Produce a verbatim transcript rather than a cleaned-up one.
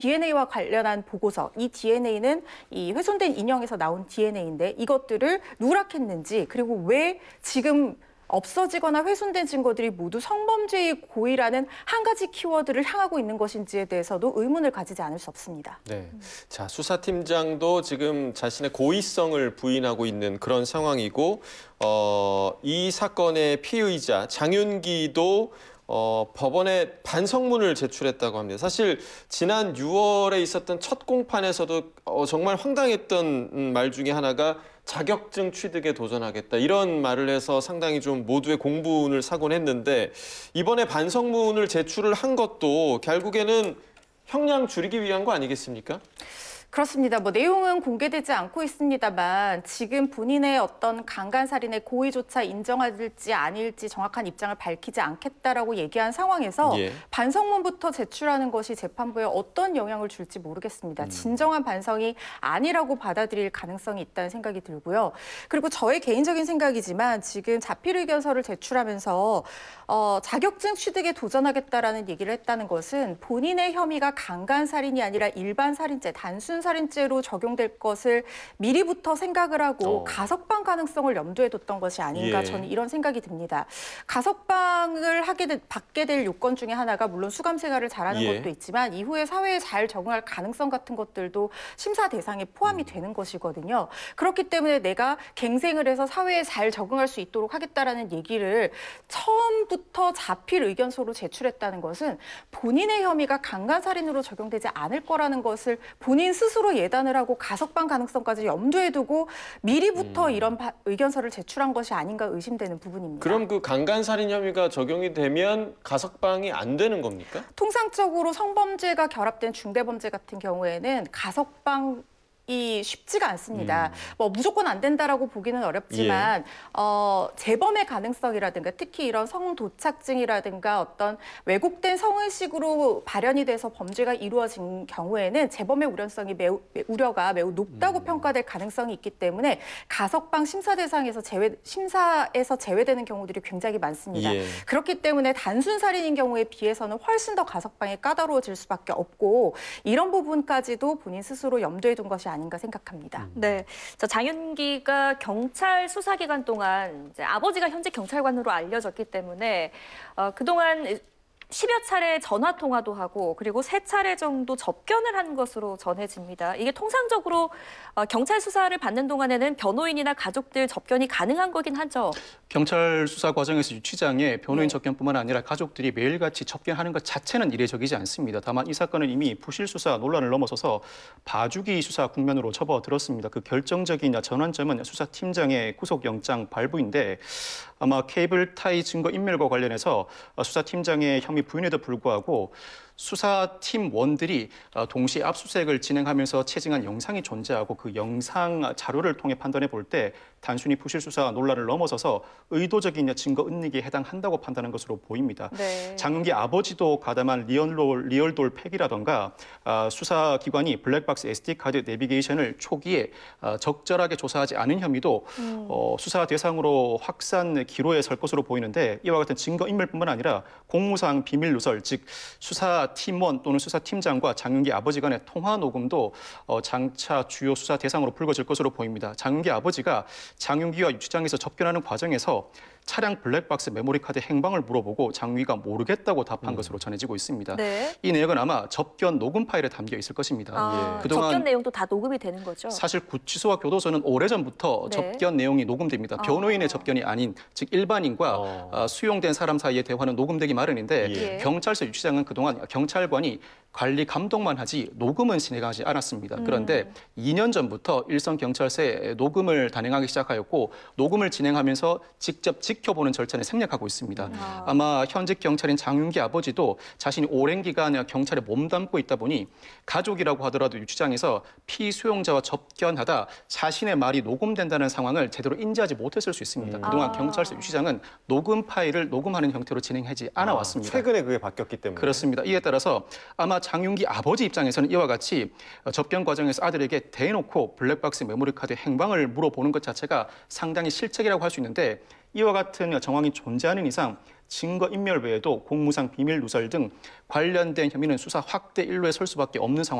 디엔에이와 관련한 보고서, 이 디엔에이는 이 훼손된 인형에서 나온 디엔에이인데 이것들을 누락했는지, 그리고 왜 지금 없어지거나 훼손된 증거들이 모두 성범죄의 고의라는 한 가지 키워드를 향하고 있는 것인지에 대해서도 의문을 가지지 않을 수 없습니다. 네, 자 수사팀장도 지금 자신의 고의성을 부인하고 있는 그런 상황이고, 어, 이 사건의 피의자 장윤기도 어, 법원에 반성문을 제출했다고 합니다. 사실 지난 유월에 있었던 첫 공판에서도 어, 정말 황당했던 음, 말 중에 하나가 자격증 취득에 도전하겠다, 이런 말을 해서 상당히 좀 모두의 공분을 사곤 했는데, 이번에 반성문을 제출을 한 것도 결국에는 형량 줄이기 위한 거 아니겠습니까? 그렇습니다. 뭐 내용은 공개되지 않고 있습니다만 지금 본인의 어떤 강간살인의 고의조차 인정할지 아닐지 정확한 입장을 밝히지 않겠다라고 얘기한 상황에서 예. 반성문부터 제출하는 것이 재판부에 어떤 영향을 줄지 모르겠습니다. 음. 진정한 반성이 아니라고 받아들일 가능성이 있다는 생각이 들고요. 그리고 저의 개인적인 생각이지만 지금 자필의견서를 제출하면서 어, 자격증 취득에 도전하겠다라는 얘기를 했다는 것은 본인의 혐의가 강간살인이 아니라 일반 살인죄, 단순 살인죄로 적용될 것을 미리부터 생각을 하고 어. 가석방 가능성을 염두에 뒀던 것이 아닌가, 예. 저는 이런 생각이 듭니다. 가석방을 하게 되, 받게 될 요건 중에 하나가 물론 수감 생활을 잘하는 예. 것도 있지만 이후에 사회에 잘 적응할 가능성 같은 것들도 심사 대상에 포함이 되는 것이거든요. 그렇기 때문에 내가 갱생을 해서 사회에 잘 적응할 수 있도록 하겠다라는 얘기를 처음부터 자필 의견서로 제출했다는 것은 본인의 혐의가 강간살인으로 적용되지 않을 거라는 것을 본인 스스로 예단을 하고 가석방 가능성까지 염두에 두고 미리부터 음. 이런 바, 의견서를 제출한 것이 아닌가 의심되는 부분입니다. 그럼 그 강간살인 혐의가 적용이 되면 가석방이 안 되는 겁니까? 통상적으로 성범죄가 결합된 중대범죄 같은 경우에는 가석방 이 쉽지가 않습니다. 음. 뭐 무조건 안 된다라고 보기는 어렵지만 예. 어, 재범의 가능성이라든가 특히 이런 성도착증이라든가 어떤 왜곡된 성의식으로 발현이 돼서 범죄가 이루어진 경우에는 재범의 우려성이 매우 우려가 매우 높다고 음. 평가될 가능성이 있기 때문에 가석방 심사 대상에서 제외 심사에서 제외되는 경우들이 굉장히 많습니다. 예. 그렇기 때문에 단순 살인인 경우에 비해서는 훨씬 더 가석방이 까다로워질 수밖에 없고 이런 부분까지도 본인 스스로 염두에 둔 것이 아닌가 생각합니다. 네, 자, 장윤기가 경찰 수사 기간 동안 이제 아버지가 현직 경찰관으로 알려졌기 때문에 어, 그동안 십여 차례 전화 통화도 하고 그리고 세 차례 정도 접견을 한 것으로 전해집니다. 이게 통상적으로 어, 경찰 수사를 받는 동안에는 변호인이나 가족들 접견이 가능한 거긴 하죠. 경찰 수사 과정에서 유치장에 변호인 네. 접견뿐만 아니라 가족들이 매일같이 접견하는 것 자체는 이례적이지 않습니다. 다만 이 사건은 이미 부실 수사 논란을 넘어서서 봐주기 수사 국면으로 접어들었습니다. 그 결정적인 전환점은 수사팀장의 구속영장 발부인데 아마 케이블 타이 증거 인멸과 관련해서 수사팀장의 혐의 부인에도 불구하고 수사팀원들이 동시에 압수수색을 진행하면서 채증한 영상이 존재하고 그 영상 자료를 통해 판단해 볼 때 단순히 부실 수사 논란을 넘어서서 의도적인 증거 은닉에 해당한다고 판단한 것으로 보입니다. 네. 장윤기 아버지도 가담한 리얼돌, 리얼돌 팩이라던가 수사기관이 블랙박스 에스디카드 내비게이션을 초기에 적절하게 조사하지 않은 혐의도 음. 어, 수사 대상으로 확산 기로에 설 것으로 보이는데 이와 같은 증거 인멸뿐만 아니라 공무상 비밀 누설, 즉 수사팀원 또는 수사팀장과 장윤기 아버지 간의 통화 녹음도 어, 장차 주요 수사 대상으로 불거질 것으로 보입니다. 장윤기 아버지가 장윤기와 유치장에서 접견하는 과정에서 차량 블랙박스 메모리 카드 행방을 물어보고 장윤기가 모르겠다고 답한 음. 것으로 전해지고 있습니다. 네. 이 내용은 아마 접견 녹음 파일에 담겨 있을 것입니다. 아, 예. 그동안 접견 내용도 다 녹음이 되는 거죠? 사실 구치소와 교도소는 오래전부터 네. 접견 내용이 녹음됩니다. 아. 변호인의 접견이 아닌 즉 일반인과 어. 수용된 사람 사이의 대화는 녹음되기 마련인데 예. 경찰서 유치장은 그동안 경찰관이 관리 감독만 하지 녹음은 진행하지 않았습니다. 음. 그런데 이 년 전부터 일선 경찰서에 녹음을 단행하기 시작하였고 녹음을 진행하면서 직접 지켜보는 절차를 생략하고 있습니다. 아. 아마 현직 경찰인 장윤기 아버지도 자신이 오랜 기간 경찰에 몸담고 있다 보니 가족이라고 하더라도 유치장에서 피수용자와 접견하다 자신의 말이 녹음된다는 상황을 제대로 인지하지 못했을 수 있습니다. 음. 그동안 아. 경찰서 유치장은 녹음 파일을 녹음하는 형태로 진행하지 않아 왔습니다. 아, 최근에 그게 바뀌었기 때문에. 그렇습니다. 이에 따라서 아마 장윤기 아버지 입장에서는 이와 같이 접견 과정에서 아들에게 대놓고 블랙박스 메모리 카드 행방을 물어보는 것 자체가 상당히 실책이라고 할 수 있는데 이와 같은 정황이 존재하는 이상 증거 인멸 외에도 공무상 비밀 누설 등 관련된 혐의는 수사 확대 일로에 설 수밖에 없는 상황.